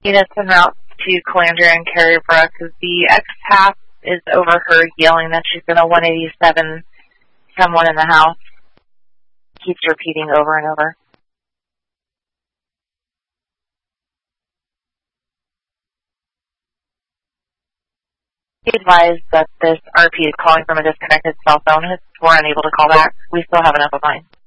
Units en route to Calandria and Carrybrook. The ex-half is overheard yelling that she's going to 187 someone in the house. Keeps repeating over and over. Be advised that this RP is calling from a disconnected cell phone. We're unable to call back. We still have enough of mine.